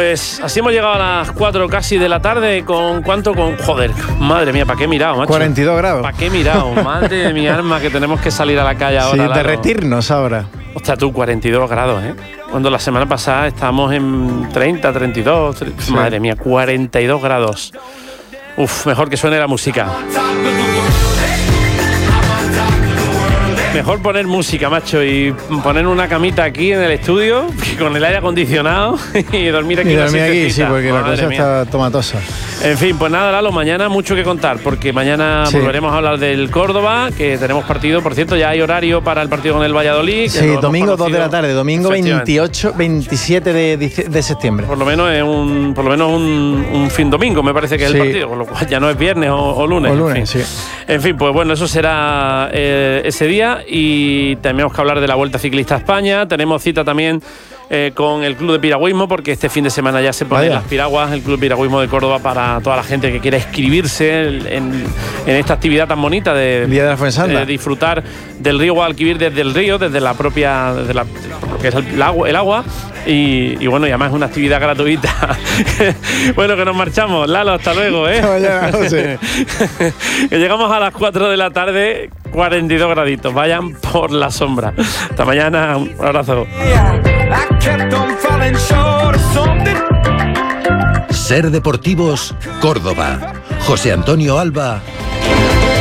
Pues así hemos llegado a las 4 casi de la tarde. ¿Con cuánto? Joder, madre mía, ¿para qué he mirado, macho? 42 grados. ¿Para qué he mirado? Madre de mi alma, que tenemos que salir a la calle ahora. Sí, derretirnos ahora. Hostia, tú, 42 grados, ¿eh? Cuando la semana pasada estábamos en 30, 32... Sí. Madre mía, 42 grados. Uf, mejor que suene la música. Mejor poner música, macho, y poner una camita aquí en el estudio con el aire acondicionado y dormir aquí. Y dormir aquí, sí, porque la cosa está tomatosa. En fin, pues nada, Lalo, mañana mucho que contar, porque mañana volveremos a hablar del Córdoba, que tenemos partido, por cierto, ya hay horario para el partido con el Valladolid. Sí, domingo 2 de la tarde, domingo 27 de septiembre. Por lo menos es un fin domingo, me parece que es el partido, con lo cual ya no es viernes o lunes. O lunes, en fin. En fin, pues bueno, eso será ese día, y tenemos que hablar de la Vuelta Ciclista a España. Tenemos cita también con el Club de Piragüismo, porque este fin de semana ya se ponen las piraguas, el Club de Piragüismo de Córdoba, para toda la gente que quiera inscribirse en esta actividad tan bonita de disfrutar del río Guadalquivir desde el río, desde la propia, porque es el agua. Y bueno, y además es una actividad gratuita. Bueno, que nos marchamos. Lalo, hasta luego, ¿eh? Mañana, no sé. Que llegamos a las 4 de la tarde, 42 graditos. Vayan por la sombra. Hasta mañana. Un abrazo. Ser Deportivos, Córdoba. José Antonio Alba